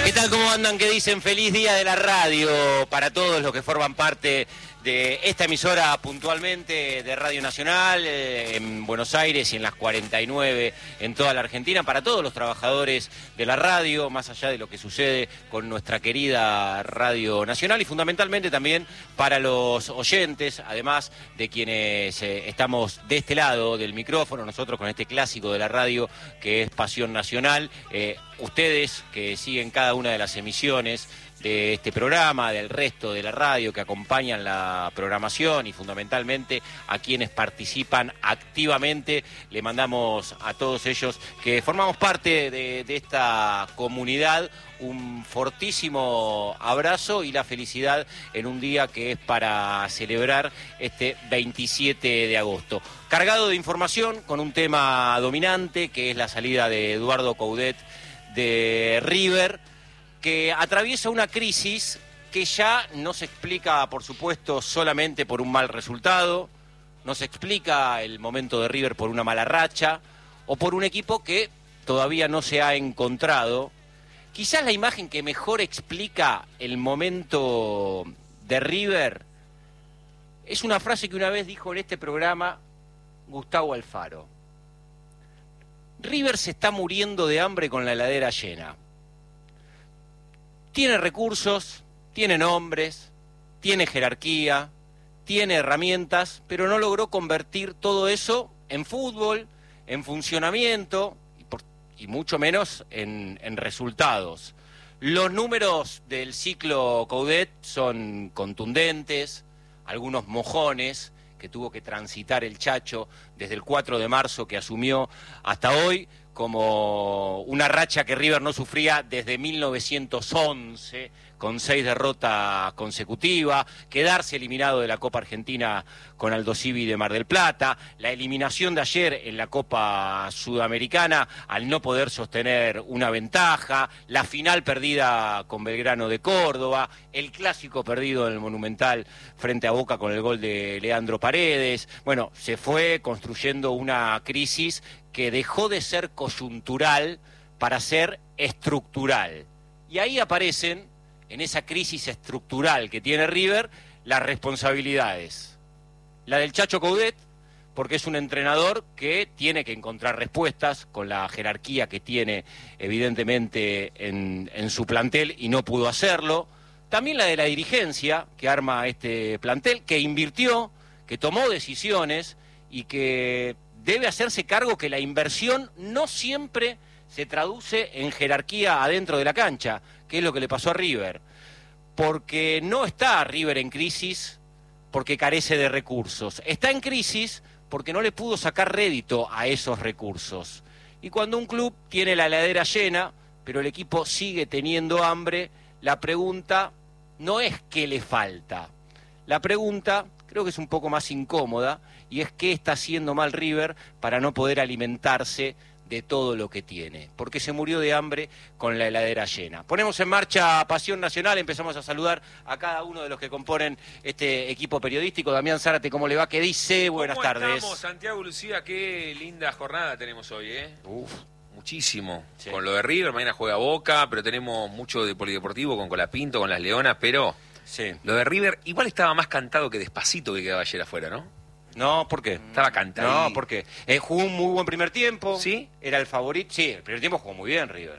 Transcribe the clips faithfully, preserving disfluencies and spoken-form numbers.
¿Qué tal? ¿Cómo andan? ¿Qué dicen? Feliz día de la radio para todos los que forman parte de esta emisora puntualmente de Radio Nacional eh, en Buenos Aires y en las cuarenta y nueve en toda la Argentina, para todos los trabajadores de la radio, más allá de lo que sucede con nuestra querida Radio Nacional, y fundamentalmente también para los oyentes, además de quienes eh, estamos de este lado del micrófono, nosotros con este clásico de la radio que es Pasión Nacional, eh, ustedes que siguen cada una de las emisiones de este programa, del resto de la radio, que acompañan la programación y fundamentalmente a quienes participan activamente. Le mandamos a todos ellos que formamos parte de, de esta comunidad un fortísimo abrazo y la felicidad en un día que es para celebrar este veintisiete de agosto. Cargado de información con un tema dominante que es la salida de Eduardo Coudet de River, que atraviesa una crisis que ya no se explica, por supuesto, solamente por un mal resultado, no se explica el momento de River por una mala racha o por un equipo que todavía no se ha encontrado. Quizás la imagen que mejor explica el momento de River es una frase que una vez dijo en este programa Gustavo Alfaro. River se está muriendo de hambre con la heladera llena. Tiene recursos, tiene nombres, tiene jerarquía, tiene herramientas, pero no logró convertir todo eso en fútbol, en funcionamiento y, por, y mucho menos en, en resultados. Los números del ciclo Coudet son contundentes, algunos mojones que tuvo que transitar el Chacho desde el cuatro de marzo que asumió hasta hoy, como una racha que River no sufría desde mil novecientos once, con seis derrotas consecutivas, quedarse eliminado de la Copa Argentina con Aldo Civi de Mar del Plata, la eliminación de ayer en la Copa Sudamericana al no poder sostener una ventaja, la final perdida con Belgrano de Córdoba, el clásico perdido en el Monumental frente a Boca con el gol de Leandro Paredes. Bueno, se fue construyendo una crisis que dejó de ser coyuntural para ser estructural. Y ahí aparecen, en esa crisis estructural que tiene River, las responsabilidades. La del Chacho Coudet, porque es un entrenador que tiene que encontrar respuestas con la jerarquía que tiene evidentemente en, en su plantel y no pudo hacerlo. También la de la dirigencia que arma este plantel, que invirtió, que tomó decisiones y que debe hacerse cargo que la inversión no siempre se traduce en jerarquía adentro de la cancha, que es lo que le pasó a River. Porque no está River en crisis porque carece de recursos. Está en crisis porque no le pudo sacar rédito a esos recursos. Y cuando un club tiene la heladera llena, pero el equipo sigue teniendo hambre, la pregunta no es qué le falta. La pregunta creo que es un poco más incómoda, y es qué está haciendo mal River para no poder alimentarse de todo lo que tiene, porque se murió de hambre con la heladera llena. Ponemos en marcha Pasión Nacional, empezamos a saludar a cada uno de los que componen este equipo periodístico. Damián Zárate, ¿cómo le va? ¿Qué dice? Buenas tardes. ¿Cómo estamos, Santiago, Lucía? Qué linda jornada tenemos hoy, ¿eh? Uf. Muchísimo. Sí. Con lo de River, mañana juega Boca, pero tenemos mucho de polideportivo con Colapinto, con las Leonas, pero Sí. lo de River igual estaba más cantado que Despacito que quedaba ayer afuera, ¿no? No, ¿por qué? Estaba cantado. No, ¿por qué? Eh, jugó un muy buen primer tiempo. ¿Sí? Era el favorito. Sí, el primer tiempo jugó muy bien River.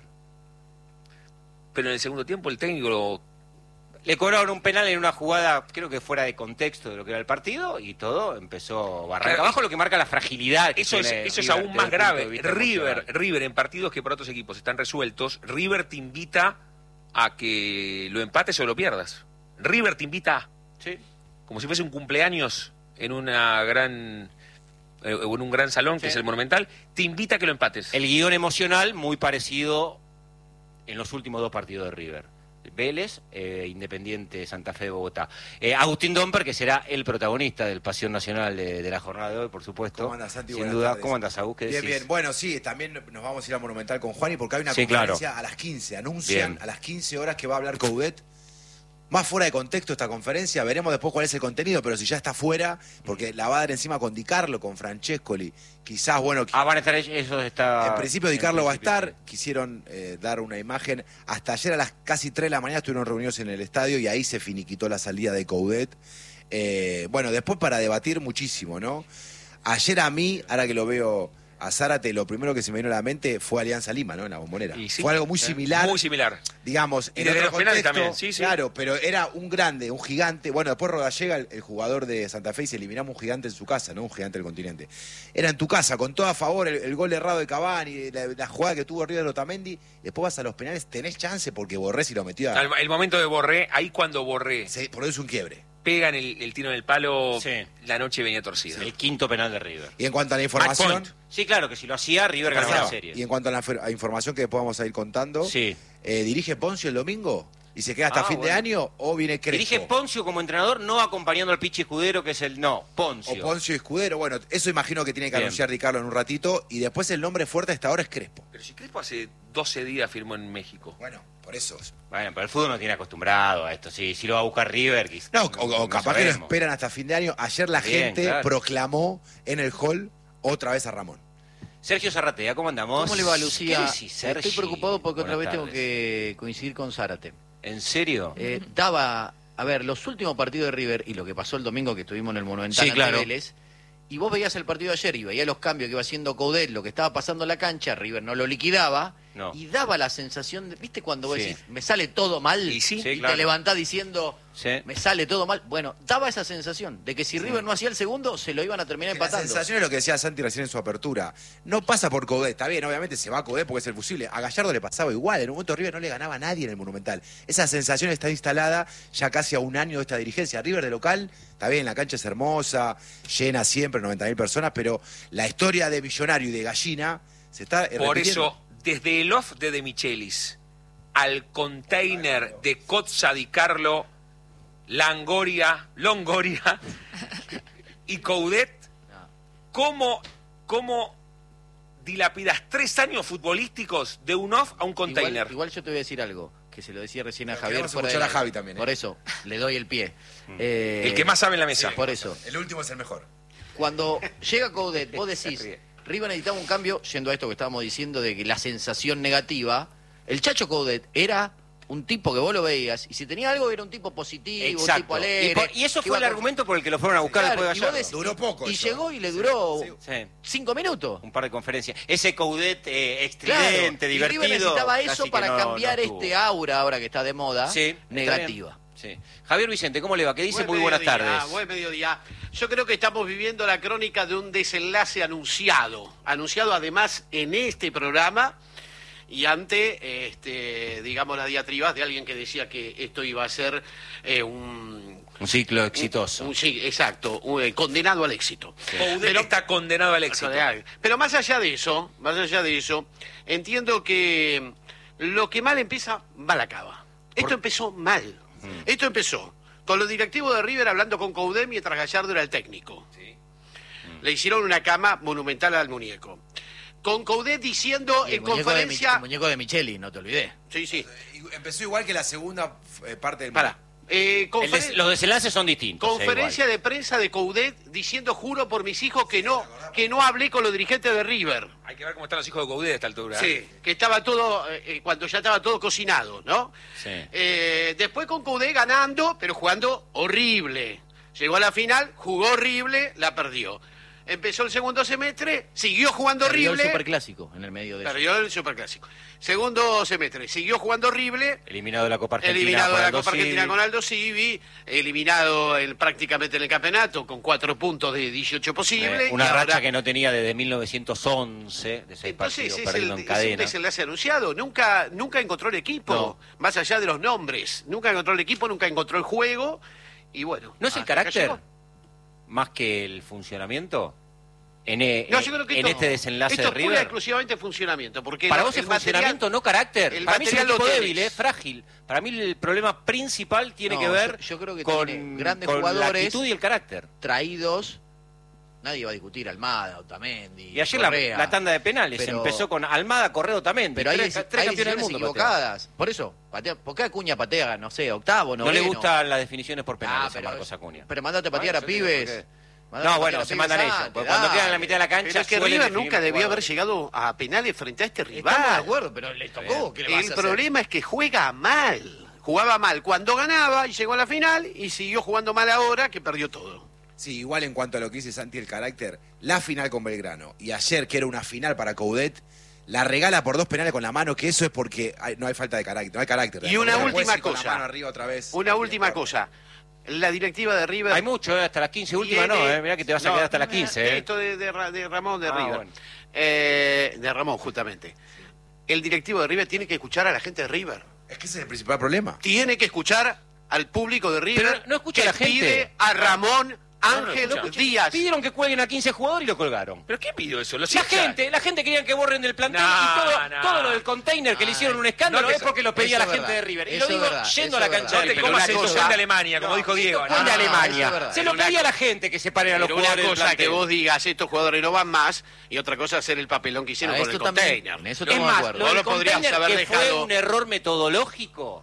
Pero en el segundo tiempo el técnico lo... Le cobraron un penal en una jugada, creo que fuera de contexto de lo que era el partido, y todo empezó barranca Claro, abajo, lo que marca la fragilidad que Eso es, tiene eso es River aún desde más el punto grave. de vista River, emocional. River en partidos que para otros equipos están resueltos, River te invita a que lo empates o lo pierdas. River te invita a, Sí. como si fuese un cumpleaños en una gran eh, en un gran salón, que Sí. es el Monumental, te invita a que lo empates. El guión emocional muy parecido en los últimos dos partidos de River. Vélez, eh, Independiente Santa Fe de Bogotá. Eh, Agustín Domper, que será el protagonista del Pasión Nacional de, de la jornada de hoy, por supuesto. ¿Cómo andas, Santi? Sin Buenas duda. tardes. ¿Cómo andas, Agus? ¿Qué Bien, decís? bien. Bueno, sí, también nos vamos a ir al Monumental con Juani porque hay una Sí, conferencia claro. a las quince. Anuncian Bien. a las quince horas que va a hablar Coudet. más fuera de contexto esta conferencia. Veremos después cuál es el contenido, pero si ya está fuera, porque la va a dar encima con Di Carlo, con Francescoli. Quizás, bueno... Ah, van a estar ellos, eso está... En principio Di Carlo va a estar. Sí. Quisieron eh, dar una imagen. Hasta ayer a las casi tres de la mañana estuvieron reunidos en el estadio y ahí se finiquitó la salida de Coudet. Eh, bueno, después para debatir muchísimo, ¿no? Ayer a mí, ahora que lo veo... A Zárate, lo primero que se me vino a la mente fue Alianza Lima, ¿no? En la Bombonera. Sí, fue algo muy similar. Muy similar. Digamos, Y en desde otro los penales contexto, también, sí, sí. Claro, pero era un grande, un gigante. Bueno, después Rodallega, el, el jugador de Santa Fe, y se eliminamos un gigante en su casa, ¿no? Un gigante del continente. Era en tu casa, con todo a favor, el, el gol errado de Cavani, la, la jugada que tuvo River de Otamendi. Después vas a los penales, tenés chance porque Borré si lo metió a... El, el momento de Borré, ahí cuando Borré Se, por eso es un quiebre. pegan el, el tiro en el palo, Sí. la noche venía torcida. El quinto penal de River. Y en cuanto a la Match información... point. Sí, claro, que si lo hacía, River ganaba la Pasaba. serie. Y en cuanto a la fer- a información que después vamos a ir contando, Sí. eh, ¿dirige Poncio el domingo? ¿Y se queda hasta Ah, fin de bueno. año o viene Crespo? Dirige Poncio como entrenador, no acompañando al Pichi Escudero, que es el... No, Poncio. O Poncio y Escudero. Bueno, eso imagino que tiene que Bien. anunciar Di Carlo en un ratito. Y después el nombre fuerte hasta ahora es Crespo. Pero si Crespo hace doce días firmó en México. Bueno, por eso. Bueno, pero el fútbol no tiene acostumbrado a esto. Sí, si lo va a buscar River... quizás- No, o, o capaz que lo sabemos. esperan hasta fin de año. Ayer la Bien, gente claro. proclamó en el hall otra vez a Ramón. Sergio Zarratea, ¿cómo andamos? ¿Cómo le va, Lucía? ¿Qué decís, Sergi? Estoy preocupado porque otra Buenas vez tengo tardes. que coincidir con Zárate. ¿En serio? Eh, daba, a ver, los últimos partidos de River y lo que pasó el domingo que estuvimos en el Monumental Sí, ante claro. Vélez, y vos veías el partido de ayer y veías los cambios que iba haciendo Coudet, lo que estaba pasando en la cancha, River no lo liquidaba, No. y daba la sensación, de, ¿viste cuando vos Sí. decís, me sale todo mal? Y sí, Sí, y claro. te levantás diciendo, Sí. me sale todo mal. Bueno, daba esa sensación de que si River no hacía el segundo, se lo iban a terminar Que la empatando. sensación es lo que decía Santi recién en su apertura. No pasa por Coudet, está bien, obviamente se va a Coudet porque es el fusible. A Gallardo le pasaba igual, en un momento River no le ganaba a nadie en el Monumental. Esa sensación está instalada ya casi a un año de esta dirigencia. River de local, está bien, la cancha es hermosa, llena siempre, noventa mil personas, pero la historia de Millonario y de Gallina se está eh, Por repitiendo. eso, desde el off de De Michelis al container de Cozza Di Carlo, Langoria, Longoria y Coudet, ¿cómo, ¿cómo dilapidas tres años futbolísticos de un off a un container? Igual, igual yo te voy a decir algo, que se lo decía recién a Pero Javier. queremos fuera escuchar del a aire. Javi también, ¿eh? Por eso, le doy el pie. Eh, El que más sabe en la mesa. Por eso. El último es el mejor. Cuando llega Coudet, vos decís, Ríe. River necesitaba un cambio, yendo a esto que estábamos diciendo de que la sensación negativa, el Chacho Coudet era un tipo que vos lo veías, y si tenía algo era un tipo positivo, un tipo Exacto. alegre. Y, por- y eso que fue iba el con- argumento por el que lo fueron a buscar Claro, después y de vos Gallardo. decís- Duró poco Y eso. llegó y le Sí, duró sí. Sí. cinco minutos. Un par de conferencias. Ese Coudet eh, Claro, estridente, y divertido. River necesitaba casi eso que para no- cambiar no estuvo. este aura ahora que está de moda, Sí, está negativa. bien. Sí. Javier Vicente, ¿cómo le va? ¿Qué dice? Buen Muy buenas mediodía, tardes. Buen mediodía. Yo creo que estamos viviendo la crónica de un desenlace anunciado. Anunciado además en este programa y ante, este, digamos, las diatribas de alguien que decía que esto iba a ser eh, un... Un ciclo exitoso. un- sí, exacto, un, eh, condenado al éxito. Coudet Pero- está condenado al éxito. Pero más allá de eso, más allá de eso, entiendo que lo que mal empieza, mal acaba. Esto empezó mal. Esto empezó con los directivos de River hablando con Coudet mientras Gallardo era el técnico. Le hicieron una cama monumental al muñeco. Con Coudet diciendo Y el en muñeco de, Mich- conferencia... el muñeco de Micheli, no te olvidé. Sí, sí. Y empezó igual que la segunda eh, parte del Pará. Eh, El conferen- des- los desenlaces son distintos. Conferencia eh, de prensa de Coudet diciendo juro por mis hijos que no que no hablé con los dirigentes de River. Hay que ver cómo están los hijos de Coudet a esta altura. Sí, que estaba todo, eh, eh, cuando ya estaba todo cocinado, ¿no? Sí. Eh, después con Coudet ganando, pero jugando horrible. Llegó a la final, jugó horrible, la perdió. Empezó el segundo semestre, siguió jugando Perdió horrible, el superclásico en el medio de eso. perdió el superclásico. Segundo semestre, siguió jugando horrible, Eliminado de la Copa Argentina. eliminado por de la Aldo Copa Argentina Civi. con Aldo Civi, eliminado el- prácticamente en el campeonato con cuatro puntos de dieciocho posibles. Eh, una y racha ahora- que no tenía desde mil novecientos once, de seis Entonces partidos es, el, perdiendo en es un cadena. desenlace anunciado. Nunca, nunca encontró el equipo, No. más allá de los nombres. Nunca encontró el equipo, nunca encontró el juego. Y bueno. ¿No es el hasta acá carácter llegó. más que el funcionamiento en, e- No, yo creo que en esto- este desenlace esto de es pura y River? exclusivamente funcionamiento. Porque Para lo- vos es el material- funcionamiento, no carácter. el Para mí es un material lo equipo tenés. débil, eh, frágil. Para mí el problema principal tiene No, que ver yo- yo creo que con, tiene grandes con la jugadores. actitud y el carácter. Traídos, nadie va a discutir Almada, Otamendi, Y ayer la, Correa, la tanda de penales pero, empezó con Almada, Correa, Otamendi. Pero hay, tres, hay tres campeones del decisiones mundo. equivocadas. Por eso, patea, ¿por qué Acuña patea, no sé, octavo, No noveno? le gustan las definiciones por penales Ah, pero, a Marcos Acuña. pero mandate a patear a Bueno, yo digo, pibes. porque- Mandate No, a bueno, patear a se pibes mandan ellos. antes, Porque cuando dale. quedan en la mitad de la cancha, Pero es que suelen River definir nunca debió haber jugadores. llegado a penales frente a este rival. Estamos de acuerdo, pero le tocó. ¿Qué le vas El a hacer? problema es que juega mal. Jugaba mal cuando ganaba y llegó a la final y siguió jugando mal ahora que perdió todo. Sí, igual en cuanto a lo que dice Santi, el carácter, la final con Belgrano y ayer, que era una final para Coudet, la regala por dos penales con la mano, que eso es porque hay- no hay falta de carácter, no hay carácter. Y una No puedes última ir con la cosa. mano arriba otra vez. Una Bien, última corto. cosa. La directiva de River... Hay mucho, eh, hasta las quince. Última tiene- no, eh. Mirá que te vas a No, quedar hasta las quince. Eh. Esto de, de Ra- de Ramón de Ah, River. bueno. Eh, de Ramón, justamente. El directivo de River tiene que escuchar a la gente de River. Es que ese es el principal problema. Tiene que escuchar al público de River. Pero no escucha que a la gente. pide a Ramón Ángel no, no, Díaz. Pidieron que cuelguen a quince jugadores y lo colgaron. ¿Pero qué pidió eso? Los La hinchas. gente, la gente quería que borren del plantel No, y todo, no. todo lo del container que le hicieron un escándalo no te- es porque lo pedía eso la es gente de verdad. River. Y Eso lo es digo verdad, yendo eso a la es cancha No del te Pero comas una el cosa- social de Alemania, como No, dijo Diego. ¿Cuál de No, Alemania? eso es verdad. Se lo Pero pedía una la gente que separen a los Pero una jugadores del cosa que plantel. vos digas, estos jugadores no van más, y otra cosa hacer el papelón que hicieron Ah, con el esto también, container. en eso Es estamos de más, acuerdo. lo Vos del lo podrías container, haber que fue dejado- un error metodológico,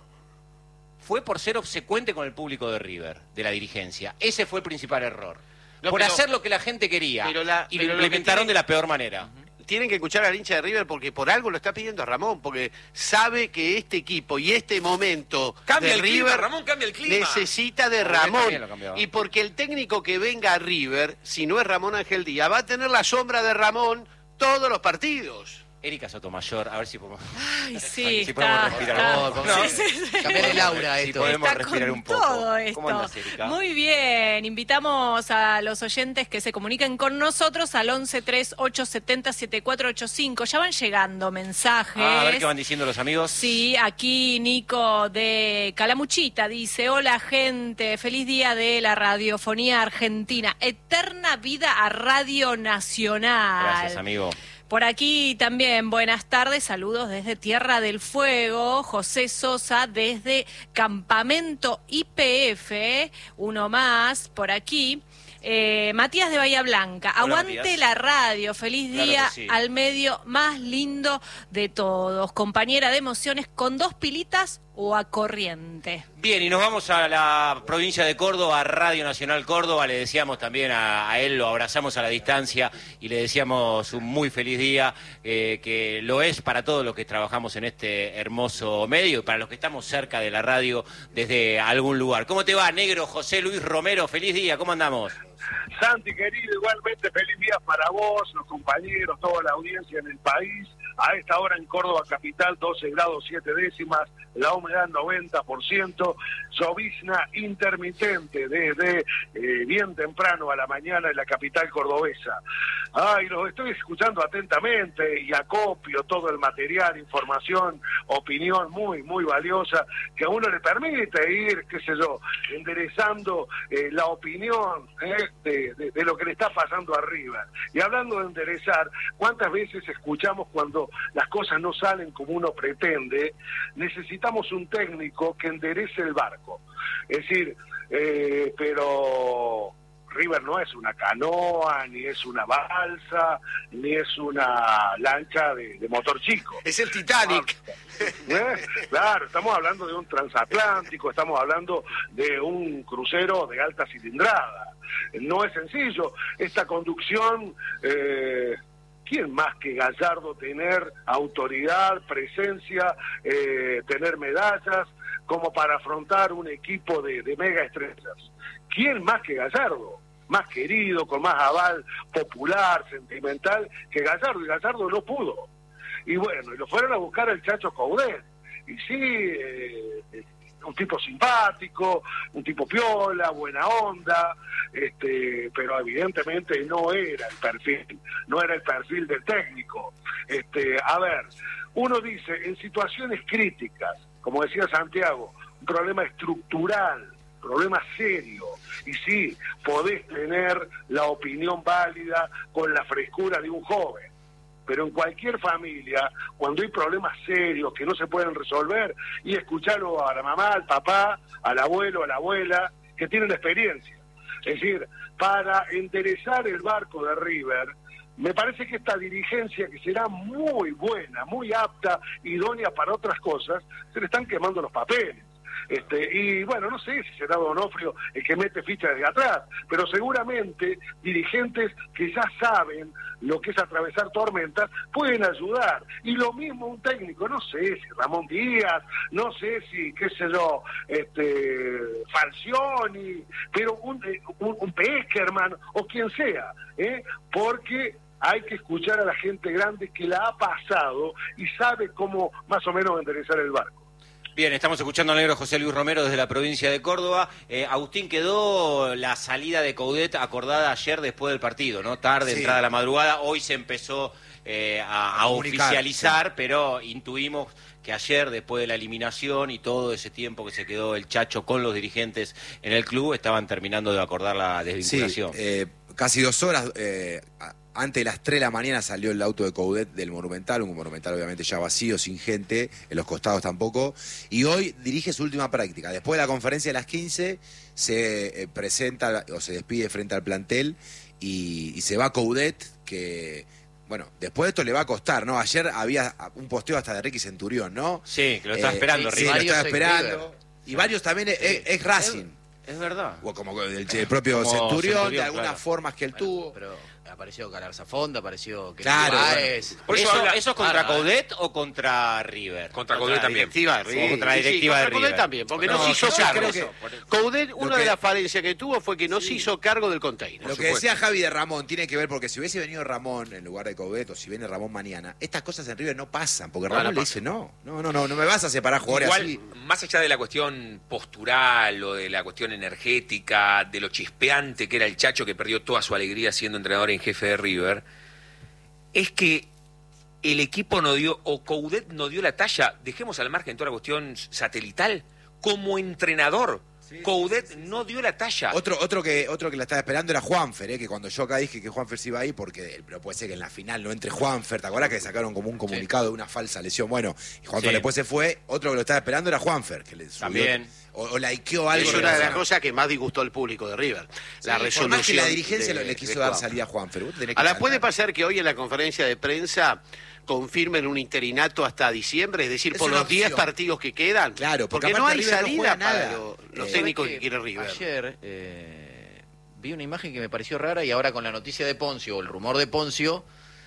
fue por ser obsecuente con el público de River, de la dirigencia. Ese fue el principal error. No, por pero- hacer lo que la gente quería pero la- y pero lo lo que implementaron tiene- de la peor manera. Tienen que escuchar al hincha de River porque por algo lo está pidiendo a Ramón, porque sabe que este equipo y este momento Cambia de el clima, River Ramón, cambia el clima. necesita de Coudet Ramón. también lo cambiaba. Y porque el técnico que venga a River, si no es Ramón Ángel Díaz, va a tener la sombra de Ramón todos los partidos. Erika Sotomayor, a ver si podemos, Ay, sí, si está, podemos respirar está. un poco. No, No, Sí, sí, sí. Cambiar el aura a Si esto. podemos Está respirar con un poco. todo esto. ¿Cómo andas, Erika? Muy bien, invitamos a los oyentes que se comuniquen con nosotros al once tres ocho siete cero siete cuatro ocho cinco. Ya van llegando mensajes. Ah, a ver qué van diciendo los amigos. Sí, aquí Nico de Calamuchita dice, hola gente, feliz día de la radiofonía argentina, eterna vida a Radio Nacional. Gracias, amigo. Por aquí también, buenas tardes, saludos desde Tierra del Fuego, José Sosa desde Campamento I P F, uno más por aquí. Eh, Matías de Bahía Blanca, Hola, aguante Matías. la radio, feliz Claro día que sí. al medio más lindo de todos, compañera de emociones con dos pilitas o a corriente. Bien, y nos vamos a la provincia de Córdoba, a Radio Nacional Córdoba. Le deseamos también a, a él, lo abrazamos a la distancia y le deseamos un muy feliz día, eh, que lo es para todos los que trabajamos en este hermoso medio y para los que estamos cerca de la radio desde algún lugar. ¿Cómo te va, negro José Luis Romero? Feliz día, ¿cómo andamos? Santi, querido, igualmente feliz día para vos, los compañeros, toda la audiencia en el país. A esta hora en Córdoba capital, doce grados siete décimas, la humedad noventa por ciento, llovizna intermitente desde eh, bien temprano a la mañana en la capital cordobesa. Ay, los estoy escuchando atentamente y acopio todo el material, información, opinión muy, muy valiosa, que a uno le permite ir, qué sé yo, enderezando eh, la opinión eh, de, de, de lo que le está pasando arriba. Y hablando de enderezar, ¿cuántas veces escuchamos cuando las cosas no salen como uno pretende? Necesitamos un técnico que enderece el barco. Es decir, eh, pero River no es una canoa, ni es una balsa, ni es una lancha de, de motor chico. Es el Titanic. ¿Eh? Claro, estamos hablando de un transatlántico, estamos hablando de un crucero de alta cilindrada. No es sencillo. Esta conducción, eh, ¿quién más que Gallardo tener autoridad, presencia, eh, tener medallas, como para afrontar un equipo de, de mega estrellas? ¿Quién más que Gallardo? Más querido, con más aval popular, sentimental que Gallardo, y Gallardo no pudo. Y bueno, y lo fueron a buscar al Chacho Coudet. Y sí, eh, un tipo simpático, un tipo piola, buena onda, este, pero evidentemente no era el perfil, no era el perfil del técnico. Este, a ver, uno dice, en situaciones críticas, como decía Santiago, un problema estructural, problema serio, y sí, podés tener la opinión válida con la frescura de un joven, pero en cualquier familia, cuando hay problemas serios que no se pueden resolver, y escucharlo a la mamá, al papá, al abuelo, a la abuela, que tienen experiencia. Es decir, para enderezar el barco de River, me parece que esta dirigencia, que será muy buena, muy apta, idónea para otras cosas, se le están quemando los papeles. Este, y bueno, no sé si será Donofrio el que mete ficha desde atrás, pero seguramente dirigentes que ya saben lo que es atravesar tormentas pueden ayudar. Y lo mismo un técnico, no sé si Ramón Díaz, no sé si, qué sé yo, este, Falcioni, pero un, un, un Peckerman o quien sea, ¿eh? Porque hay que escuchar a la gente grande que la ha pasado y sabe cómo más o menos enderezar el barco. Bien, estamos escuchando al negro José Luis Romero desde la provincia de Córdoba. Eh, Agustín, quedó la salida de Coudet acordada ayer después del partido, ¿no? Tarde, sí. Entrada a la madrugada. Hoy se empezó eh, a, a oficializar, sí. Pero intuimos que ayer, después de la eliminación y todo ese tiempo que se quedó el Chacho con los dirigentes en el club, estaban terminando de acordar la desvinculación. Sí, eh, casi dos horas... Eh, antes de las tres de la mañana salió el auto de Coudet del Monumental, un Monumental obviamente ya vacío, sin gente, en los costados tampoco, y hoy dirige su última práctica. Después de la conferencia de las quince se eh, presenta o se despide frente al plantel y, y se va Coudet, que... Bueno, después de esto le va a costar, ¿no? Ayer había un posteo hasta de Ricky Centurión, ¿no? Sí, que lo estaba eh, esperando, sí, Ricky. Sí, lo estaba esperando. Y sí. Varios también es, es, es Racing. Es, es verdad. O como el, el propio como Centurión, Centurión, de algunas claro. formas que él Bueno, tuvo. Pero apareció Galarza Fonda, apareció... Claro, Baez. Por eso, habla- ¿Eso es contra Claro, Coudet o contra River? Contra Coudet también. Directiva de River. Contra la Sí, sí, directiva de contra Coudet River. también, porque no, No, se hizo yo cargo. creo que- Coudet, lo una que- de las falencias que tuvo fue que no se hizo cargo del container. Lo que supuesto. decía Javi de Ramón tiene que ver porque si hubiese venido Ramón en lugar de Coudet o si viene Ramón mañana, estas cosas en River no pasan, porque No, Ramón no le dice no, no, no, no, no me vas a separar jugadores Igual, así. más allá de la cuestión postural o de la cuestión energética, de lo chispeante que era el Chacho que perdió toda su alegría siendo entrenador en jefe de River, es que el equipo no dio, o Coudet no dio la talla, dejemos al margen toda la cuestión satelital, como entrenador, Sí, Coudet sí, sí, sí. no dio la talla. Otro, otro que otro que la estaba esperando era Juanfer, ¿eh? Que cuando yo acá dije que Juanfer se iba a ir, porque no puede ser que en la final no entre Juanfer, ¿te acuerdas que sacaron como un comunicado de una falsa lesión? Bueno, y Juanfer Sí. después se fue, otro que lo estaba esperando era Juanfer, que le subió, También. o, o likeó algo. Es de una de la- las cosas que más disgustó al público de River. Sí, la por resolución. más que la dirigencia de- le quiso de dar Juanfer. salida a Juanfer. Vos tenés que Ahora, puede cantar. pasar que hoy en la conferencia de prensa confirmen un interinato hasta diciembre, es decir, Es por una los diez opción. partidos que quedan. Claro, porque porque no aparte hay River no salida juega para nada. lo- los Eh, técnicos ¿Sabés que quiere River. Ayer eh, vi una imagen que me pareció rara y ahora con la noticia de Poncio, o el rumor de Poncio,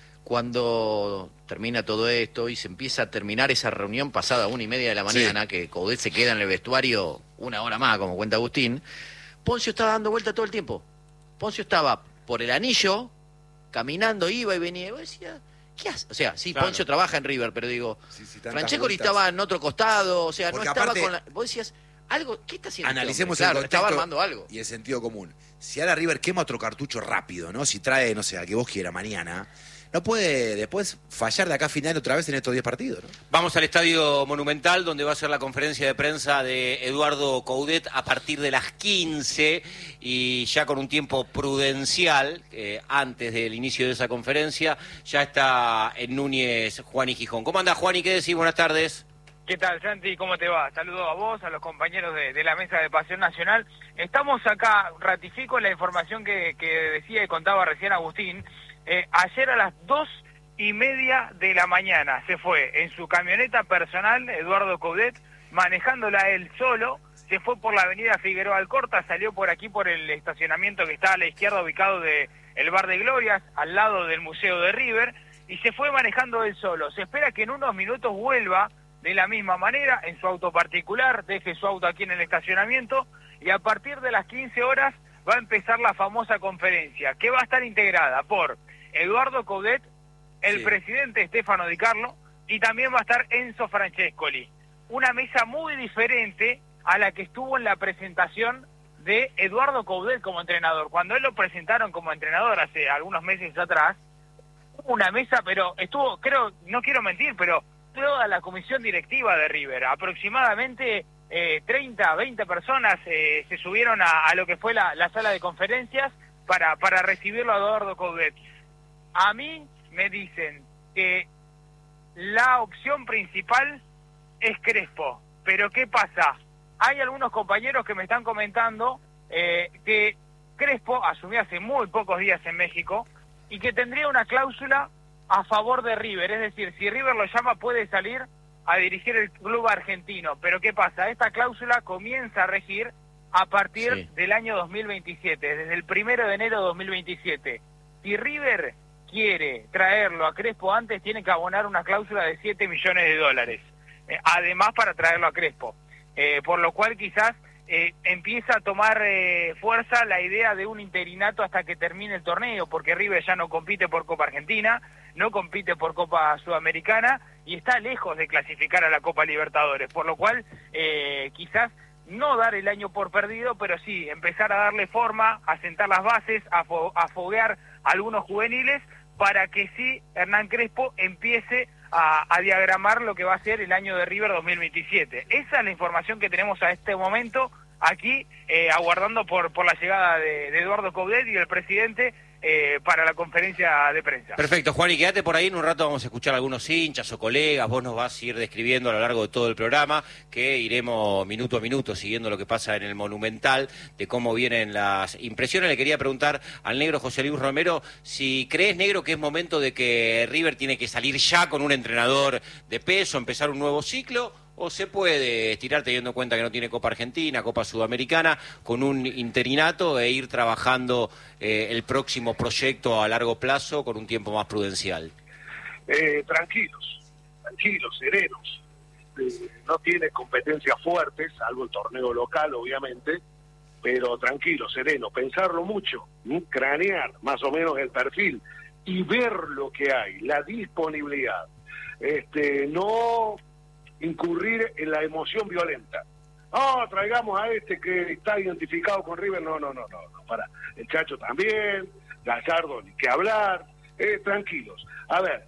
cuando termina todo esto y se empieza a terminar esa reunión pasada a una y media de la mañana, que Coudet se queda en el vestuario una hora más, como cuenta Agustín, Poncio estaba dando vuelta todo el tiempo. Poncio estaba por el anillo, caminando, iba y venía. Y vos decías, ¿qué hace? O sea, sí, Claro. Poncio trabaja en River, pero digo, Sí, sí, tantas Francescoli vueltas. estaba en otro costado, o sea, Porque no estaba aparte- con la... Vos decías, algo, ¿qué está haciendo? este Analicemos hombre? Claro, el contexto estaba armando algo. y el sentido común. Si ahora River quema otro cartucho rápido, ¿no? Si trae, no sé, a que vos quieras mañana, no puede después fallar de acá a final otra vez en estos diez partidos, ¿no? Vamos al Estadio Monumental, donde va a ser la conferencia de prensa de Eduardo Coudet a partir de las quince y ya con un tiempo prudencial, eh, antes del inicio de esa conferencia, ya está en Núñez Juan y Gijón. ¿Cómo anda Juan y qué decís? Buenas tardes. ¿Qué tal, Santi? ¿Cómo te va? Saludos a vos, a los compañeros de, de la mesa de Pasión Nacional. Estamos acá, ratifico la información que, que decía y contaba recién Agustín. Eh, ayer a las dos y media de la mañana se fue en su camioneta personal, Eduardo Coudet, manejándola él solo, se fue por la avenida Figueroa Alcorta, salió por aquí por el estacionamiento que está a la izquierda ubicado de el Bar de Glorias, al lado del Museo de River, y se fue manejando él solo. Se espera que en unos minutos vuelva de la misma manera, en su auto particular, deje su auto aquí en el estacionamiento, y a partir de las quince horas va a empezar la famosa conferencia, que va a estar integrada por Eduardo Coudet, el Sí. presidente Stefano Di Carlo, y también va a estar Enzo Francescoli. Una mesa muy diferente a la que estuvo en la presentación de Eduardo Coudet como entrenador. Cuando él lo presentaron como entrenador hace algunos meses atrás, hubo una mesa, pero estuvo, creo, no quiero mentir, pero toda la comisión directiva de River, aproximadamente eh, treinta, veinte personas eh, se subieron a, a lo que fue la, la sala de conferencias para, para recibirlo a Eduardo Coudet. A mí me dicen que la opción principal es Crespo, pero ¿qué pasa? Hay algunos compañeros que me están comentando eh, que Crespo asumió hace muy pocos días en México y que tendría una cláusula a favor de River, es decir, si River lo llama puede salir a dirigir el club argentino. Pero ¿qué pasa? Esta cláusula comienza a regir a partir sí. del año dos mil veintisiete, desde el primero de enero de dos mil veintisiete. Si River quiere traerlo a Crespo antes, tiene que abonar una cláusula de siete millones de dólares, eh, además para traerlo a Crespo. Eh, por lo cual quizás eh, empieza a tomar eh, fuerza la idea de un interinato hasta que termine el torneo, porque River ya no compite por Copa Argentina, no compite por Copa Sudamericana y está lejos de clasificar a la Copa Libertadores, por lo cual eh, quizás no dar el año por perdido, pero sí empezar a darle forma, a sentar las bases, a, fo a foguear algunos juveniles para que sí Hernán Crespo empiece a, a diagramar lo que va a ser el año de River dos mil veintisiete. Esa es la información que tenemos a este momento aquí, eh, aguardando por, por la llegada de, de Eduardo Coudet y el presidente eh, para la conferencia de prensa. Perfecto, Juan, y quédate por ahí, en un rato vamos a escuchar a algunos hinchas o colegas, vos nos vas a ir describiendo a lo largo de todo el programa, que iremos minuto a minuto siguiendo lo que pasa en el Monumental, de cómo vienen las impresiones. Le quería preguntar al negro José Luis Romero, si crees, negro, que es momento de que River tiene que salir ya con un entrenador de peso, empezar un nuevo ciclo, o se puede estirar teniendo en cuenta que no tiene Copa Argentina, Copa Sudamericana, con un interinato e ir trabajando eh, el próximo proyecto a largo plazo con un tiempo más prudencial? Eh, tranquilos, tranquilos, serenos. Eh, no tiene competencias fuertes, salvo el torneo local, obviamente, pero tranquilos, serenos, pensarlo mucho, ¿m? cranear más o menos el perfil y ver lo que hay, la disponibilidad. Este, no incurrir en la emoción violenta. Oh, traigamos a este que está identificado con River. No, no, no, no, no, para. El Chacho también, Gallardo ni que hablar. Eh, tranquilos. A ver,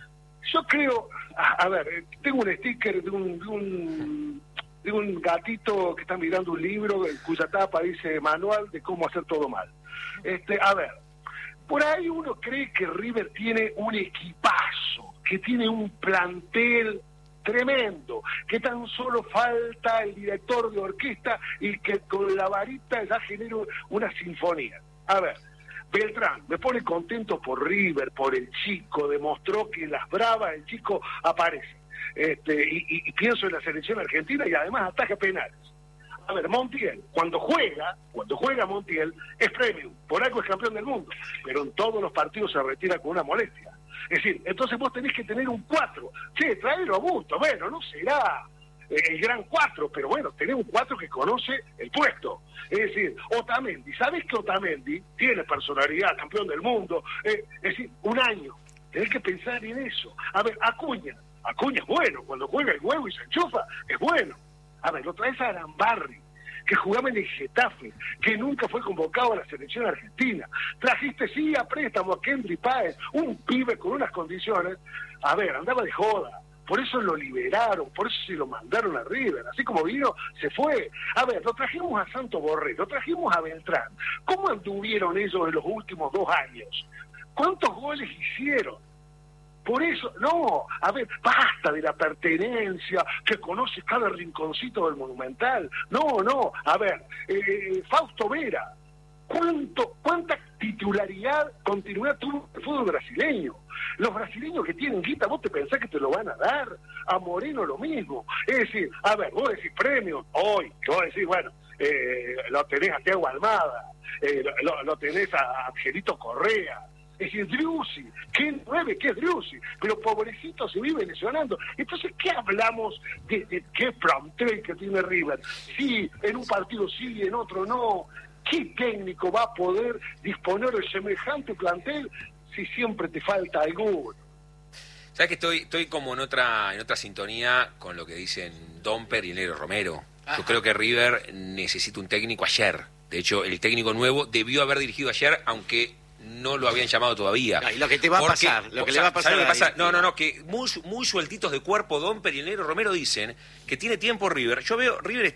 yo creo, a, a ver, tengo un sticker de un, de un de un gatito que está mirando un libro cuya tapa dice manual de cómo hacer todo mal. Este, a ver, por ahí uno cree que River tiene un equipazo, que tiene un plantel tremendo, que tan solo falta el director de orquesta y que con la varita ya genera una sinfonía. A ver, Beltrán me pone contento por River, por el chico, demostró que en las bravas el chico aparece. Este, y, y, y pienso en la selección argentina y además ataja penales. A ver, Montiel, cuando juega, cuando juega Montiel, es premium, por algo es campeón del mundo, pero en todos los partidos se retira con una molestia. Es decir, entonces vos tenés que tener un cuatro. Che, traerlo a Busto. Bueno, no será el gran cuatro, pero bueno, tenés un cuatro que conoce el puesto. Es decir, Otamendi. ¿Sabés que Otamendi tiene personalidad, campeón del mundo? Eh, es decir, un año. Tenés que pensar en eso. A ver, Acuña. Acuña es bueno. Cuando juega el huevo y se enchufa, es bueno. A ver, lo traes a Arambarri, que jugaba en el Getafe, que nunca fue convocado a la selección argentina. Trajiste sí a préstamo a Kendry Páez, un pibe con unas condiciones. A ver, andaba de joda. Por eso lo liberaron, por eso se lo mandaron a River. Así como vino, se fue. A ver, lo trajimos a Santo Borré, lo trajimos a Beltrán. ¿Cómo anduvieron ellos en los últimos dos años? ¿Cuántos goles hicieron? Por eso, no, a ver, basta de la pertenencia, que conoce cada rinconcito del Monumental. No, no, a ver, eh, Fausto Vera, ¿cuánto, ¿cuánta titularidad, continuidad tuvo el fútbol brasileño? Los brasileños que tienen guita, ¿vos te pensás que te lo van a dar? A Moreno lo mismo. Es decir, a ver, vos decís premio, hoy, que vos decís, bueno, eh, lo tenés a Thiago Almada, eh, lo, lo tenés a Angelito Correa. Es decir, Driussi, ¿qué nueve? ¿Qué es Driussi? Pero pobrecito se vive lesionando. Entonces, ¿qué hablamos de, de qué plantel que tiene River? Sí, en un partido sí, en otro no. ¿Qué técnico va a poder disponer de semejante plantel si siempre te falta alguno? ¿Sabes que estoy, estoy como en otra, en otra sintonía con lo que dicen Domper y el negro Romero? Ajá. Yo creo que River necesita un técnico ayer. De hecho, el técnico nuevo debió haber dirigido ayer, aunque no lo habían llamado todavía. No, y lo que te va porque, a pasar, lo que le va a pasar. Lo que pasa? No, no, no, que muy, muy sueltitos de cuerpo, Domper y el negro Romero dicen que tiene tiempo River. Yo veo, River está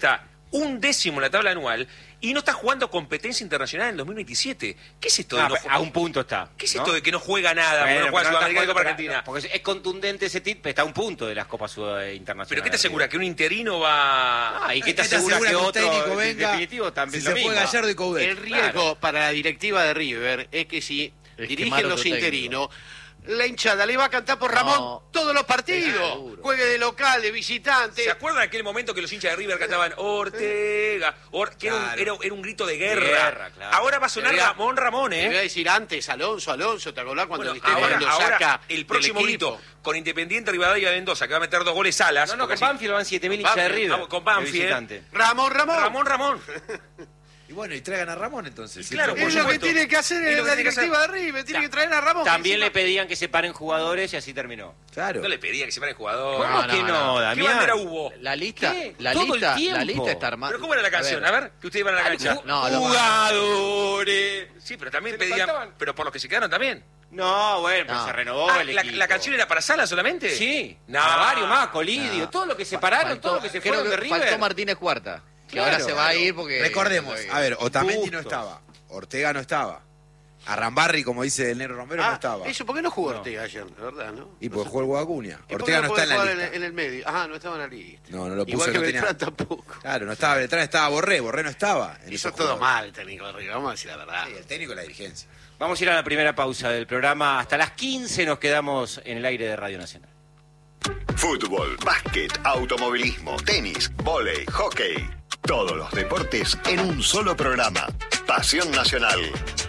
un décimo en la tabla anual y no está jugando competencia internacional en dos mil veintisiete. ¿Qué es esto de Ah, no a un punto está. ¿Qué es ¿no? esto de que no juega nada, Bueno, porque no juega pero no está Sudamericana y Copa jugando Argentina? para- Porque es contundente ese tip, pero está a un punto de las Copas Sud- internacionales. ¿Pero qué te asegura? ¿Que un interino va...? Ah, ¿y qué ¿Qué te asegura que un otro técnico en venga definitivo también si lo se fue mismo? Gallardo y Coudet? El riesgo para la directiva de River es que si Es dirigen quemar los otro técnico. interinos, la hinchada le va a cantar por Ramón No. todos los partidos. Seguro. Juegue de local, de visitante. ¿Se acuerdan de aquel momento que los hinchas de River cantaban Ortega? Or- que era, un, Claro. era, era un grito de guerra. Guerra, claro. Ahora va a sonar Te voy a- Ramón Ramón, Te voy a ¿eh? decir antes, Alonso, Alonso, ¿te acordás cuando Bueno, Di Stéfano ahora, lo ahora saca el del próximo equipo? grito con Independiente Rivadavia Mendoza, que va a meter dos goles Salas. No, no, porque con así- Banfield van siete mil hinchas de Banfield, River. vamos, con de Banfield. visitante. Ramón, Ramón. Ramón Ramón. Y bueno, y traigan a Ramón entonces. Y claro, Si por Es lo que supuesto. tiene que hacer Es lo que la tiene que hacer. directiva de River, tiene Ta- que traer a Ramón. También que le encima- pedían que se paren jugadores y así terminó. Claro. No le pedía que se pare el jugador. ¿Cómo No, no, que no, no. ¿Qué Damián? bandera hubo? La lista, ¿Qué? la Todo el lista, la tiempo. lista está armada. ¿Pero cómo era la canción? A ver, que ustedes iban a la cancha. Ju- No, lo- Jugadores. Sí, pero también ¿Se le pedían... faltaban? Pero por los que se quedaron también. No, bueno, pero No. se renovó Ah, el la, equipo. la canción era para Sala solamente? Sí, No. para varios más, Colidio, No. todo lo que se pararon, Faltó- todo lo que se creo fueron de que River. Faltó Martínez Cuarta, que Claro. ahora se va a ir porque... Recordemos, a ver, Otamendi no Bustos. estaba, Ortega no estaba, Arrambarri, como dice el negro Romero, no Ah, estaba. eso, ¿por qué no jugó No. Ortega ayer? De verdad, ¿no? Y No pues sé. jugó el Guacuña. ¿Y por qué Ortega no está en la puede lista. jugar en el medio? Ah, no estaba en la lista. No, no lo puso, Igual que no tenía- Beltrán tampoco. Claro, no estaba Beltrán, estaba Borré, Borré no estaba. en Hizo esos todo jugadores. mal el técnico de River, vamos a decir la verdad. Sí, el técnico y la dirigencia. Vamos a ir a la primera pausa del programa. Hasta las quince nos quedamos en el aire de Radio Nacional. Fútbol, básquet, automovilismo, tenis, vóley, hockey. Todos los deportes en un solo programa. Pasión Nacional.